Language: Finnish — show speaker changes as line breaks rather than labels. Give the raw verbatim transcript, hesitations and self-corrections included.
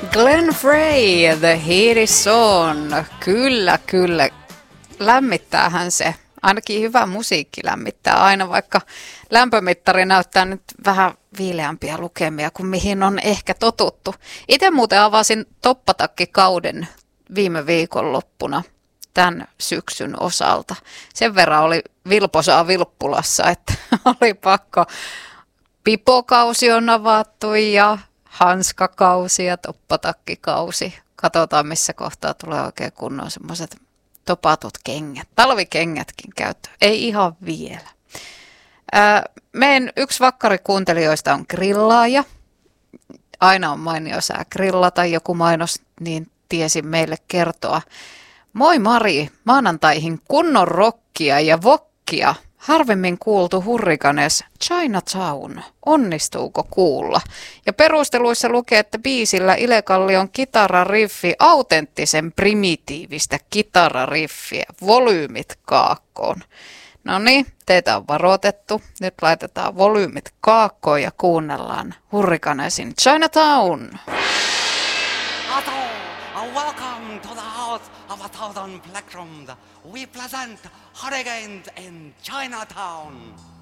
Glenn Frey, The Heat is On. Kyllä, kyllä. Lämmittäähän se. Ainakin hyvä musiikki lämmittää aina, vaikka lämpömittari näyttää nyt vähän viileämpiä lukemia kuin mihin on ehkä totuttu. Itse muuten avasin toppatakkikauden viime viikonloppuna tämän syksyn osalta. Sen verran oli vilposaa vilppulassa, että oli pakko. Pipokausi on avattu ja hanskakausi ja toppatakkikausi. Katsotaan, missä kohtaa tulee oikein kunnon semmoiset topatut kengät. Talvikengätkin käyttöön. Ei ihan vielä. Ää, meidän yksi vakkarikuuntelijoista on grillaaja. Aina on mainio sää grillata. Joku mainos, niin tiesin meille kertoa. Moi Mari, maanantaihin kunnon rockia ja vokkia. Harvemmin kuultu Hurrikanes Chinatown. Onnistuuko kuulla? Ja perusteluissa lukee, että biisillä Ilekallion kitarariffi autenttisen primitiivistä kitarariffiä. Volyymit kaakkoon. No niin, teitä on varoitettu. Nyt laitetaan volyymit kaakkoon ja kuunnellaan Hurrikanesin Chinatown.
Welcome to the house of a thousand plectrums. We present Hurricanes in Chinatown.